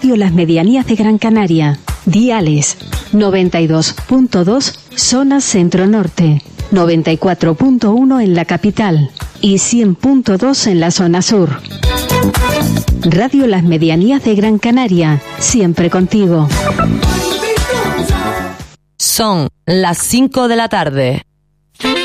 Radio Las Medianías de Gran Canaria. Diales 92.2 zona centro-norte, 94.1 en la capital y 100.2 en la zona sur. Radio Las Medianías de Gran Canaria, siempre contigo. Son las 5 de la tarde.